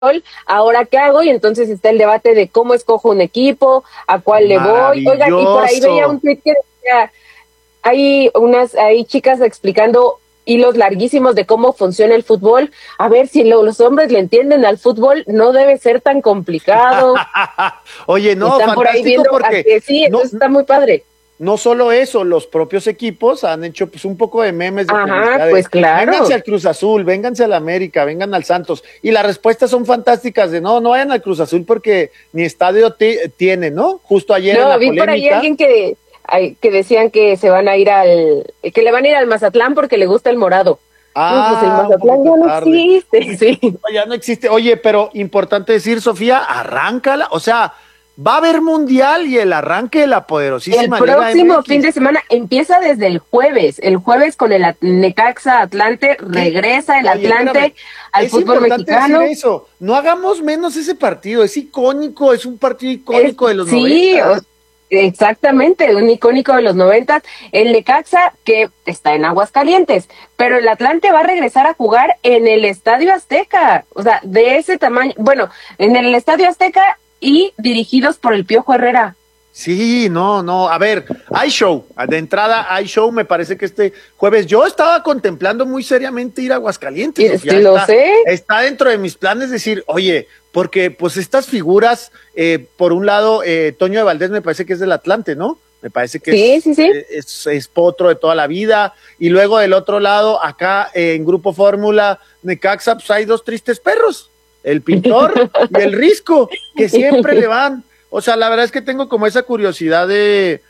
¿ahora qué hago? Y entonces está el debate de cómo escojo un equipo, a cuál le voy. Oigan, y por ahí veía un tweet que decía, hay chicas explicando hilos larguísimos de cómo funciona el fútbol. A ver, si los hombres le entienden al fútbol, no debe ser tan complicado. Oye, no, están por ahí viendo porque que sí, entonces está muy padre. No solo eso, los propios equipos han hecho pues un poco de memes de publicidad. Pues claro. Vénganse al Cruz Azul, vénganse al América, vengan al Santos. Y las respuestas son fantásticas de no vayan al Cruz Azul porque ni estadio tiene, ¿no? Justo ayer en la vi polémica. Por ahí alguien que decían que se van a ir que le van a ir al Mazatlán porque le gusta el morado. No, pues el Mazatlán ya no existe. Sí. Ya no existe. Oye, pero importante decir, Sofía, arráncala, o sea, va a haber mundial y el arranque de la poderosísima Liga MX. El próximo fin de semana empieza desde el jueves con el Necaxa Atlante, regresa el Atlante al fútbol mexicano. Decir eso. No hagamos menos ese partido, es icónico, es un partido icónico de los 90. Sí, exactamente, un icónico de los 90. El Necaxa que está en Aguascalientes, pero el Atlante va a regresar a jugar en el Estadio Azteca, o sea, de ese tamaño, bueno, en el Estadio Azteca y dirigidos por el Piojo Herrera. Sí, no, a ver, hay show, de entrada hay show, me parece que este jueves, yo estaba contemplando muy seriamente ir a Aguascalientes. Sí, lo sé. Está dentro de mis planes decir, oye, porque pues estas figuras, por un lado, Toño de Valdés me parece que es del Atlante, ¿no? Me parece que es potro de toda la vida, y luego del otro lado, acá en Grupo Fórmula, Necaxa, pues hay dos tristes perros, el Pintor y el Risco, que siempre le van. O sea, la verdad es que tengo como esa curiosidad de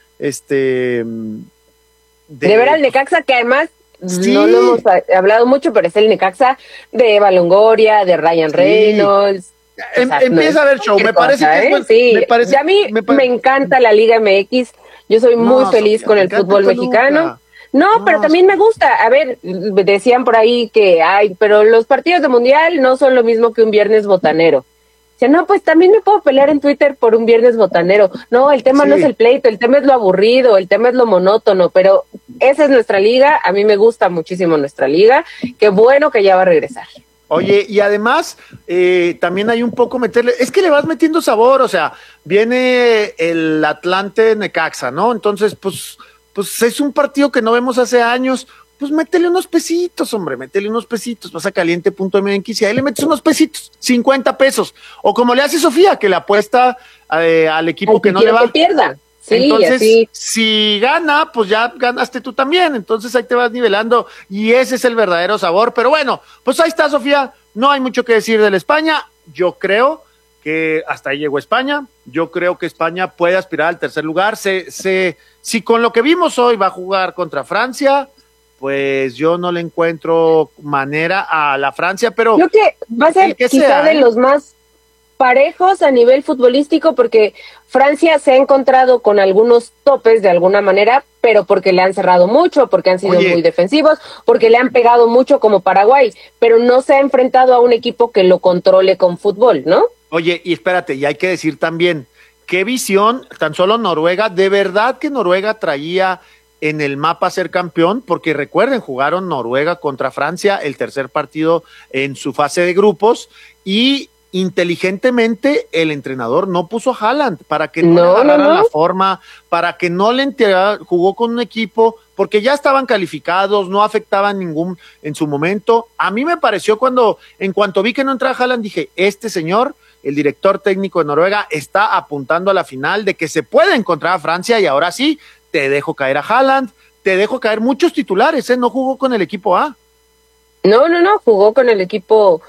ver al Necaxa, que además no lo hemos hablado mucho, pero es el Necaxa de Eva Longoria, de Ryan Reynolds. Empieza a ver show, me parece que es bueno. Sí, y a mí me encanta la Liga MX, yo soy muy feliz con el fútbol mexicano. No, pero también me gusta. A ver, decían por ahí que pero los partidos de mundial no son lo mismo que un viernes botanero. No, pues también me puedo pelear en Twitter por un viernes botanero. No, el tema no es el pleito, el tema es lo aburrido, el tema es lo monótono, pero esa es nuestra liga, a mí me gusta muchísimo nuestra liga, qué bueno que ya va a regresar. Oye, y además, también hay un poco meterle, es que le vas metiendo sabor, o sea, viene el Atlante Necaxa, ¿no? Entonces, pues es un partido que no vemos hace años, pues métele unos pesitos, hombre, vas a caliente.mx y ahí le metes unos pesitos, 50 pesos, o como le hace Sofía, que le apuesta al equipo que no le va. Que pierda. Sí, entonces, si gana, pues ya ganaste tú también, entonces ahí te vas nivelando, y ese es el verdadero sabor, pero bueno, pues ahí está, Sofía, no hay mucho que decir de la España, yo creo que hasta ahí llegó España, yo creo que España puede aspirar al tercer lugar, si con lo que vimos hoy va a jugar contra Francia, pues yo no le encuentro manera a la Francia, pero creo que va a ser quizá de los más parejos a nivel futbolístico, porque Francia se ha encontrado con algunos topes de alguna manera, pero porque le han cerrado mucho, porque han sido muy defensivos, porque le han pegado mucho como Paraguay, pero no se ha enfrentado a un equipo que lo controle con fútbol, ¿no? Oye, y espérate, y hay que decir también, qué visión, tan solo Noruega, de verdad que Noruega traía en el mapa ser campeón, porque recuerden, jugaron Noruega contra Francia, el tercer partido en su fase de grupos, y inteligentemente el entrenador no puso a Haaland para que no le agarraran la forma, para que no le jugó con un equipo, porque ya estaban calificados, no afectaban ningún en su momento. A mí me pareció en cuanto vi que no entraba Haaland, dije, este señor, el director técnico de Noruega, está apuntando a la final de que se puede encontrar a Francia, y ahora sí, te dejo caer a Haaland, te dejo caer muchos titulares, no jugó con el equipo A. No, jugó con el equipo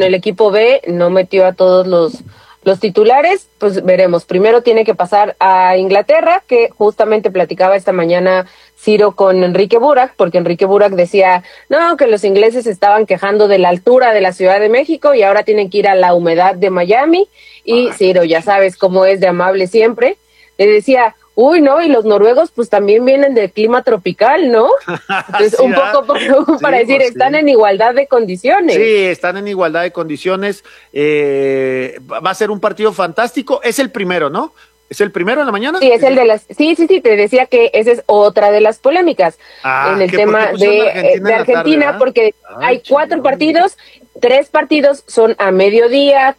B, no metió a todos los titulares, pues veremos. Primero tiene que pasar a Inglaterra, que justamente platicaba esta mañana Ciro con Enrique Burak, porque Enrique Burak decía, no, que los ingleses estaban quejando de la altura de la Ciudad de México y ahora tienen que ir a la humedad de Miami, y Ciro, ya sabes cómo es de amable siempre, le decía, uy, no, y los noruegos pues también vienen del clima tropical, ¿no? Entonces, sí, un poco para decir, pues, están en igualdad de condiciones. Sí, están en igualdad de condiciones. Va a ser un partido fantástico. Es el primero, ¿no? ¿Es el primero en la mañana? Sí, es el de las... Sí, te decía que esa es otra de las polémicas en el tema de Argentina, porque hay 4 partidos, 3 partidos son a mediodía,